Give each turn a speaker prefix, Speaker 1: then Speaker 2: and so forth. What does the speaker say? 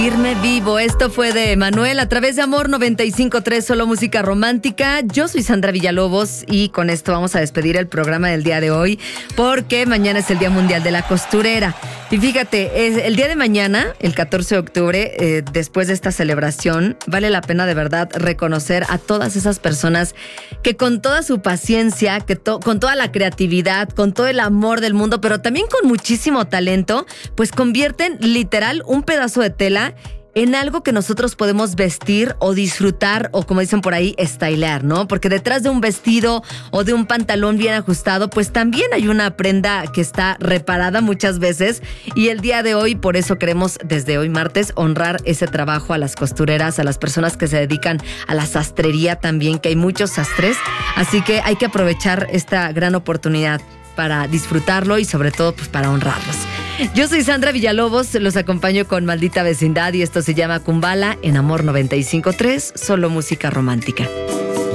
Speaker 1: Irme vivo, esto fue de Manuel a través de Amor 95.3, solo música romántica. Yo soy Sandra Villalobos y con esto vamos a despedir el programa del día de hoy porque mañana es el Día Mundial de la Costurera. Y fíjate, el día de mañana, el 14 de octubre, después de esta celebración, vale la pena de verdad reconocer a todas esas personas que con toda su paciencia, con toda la creatividad, con todo el amor del mundo, pero también con muchísimo talento, pues convierten literal un pedazo de tela en algo que nosotros podemos vestir o disfrutar o, como dicen por ahí, stylear, ¿no? Porque detrás de un vestido o de un pantalón bien ajustado, pues también hay una prenda que está reparada muchas veces, y el día de hoy, por eso queremos desde hoy martes honrar ese trabajo a las costureras, a las personas que se dedican a la sastrería también, que hay muchos sastres, así que hay que aprovechar esta gran oportunidad para disfrutarlo y sobre todo pues para honrarlos. Yo soy Sandra Villalobos, los acompaño con Maldita Vecindad y esto se llama Kumbala en Amor 95.3, solo música romántica.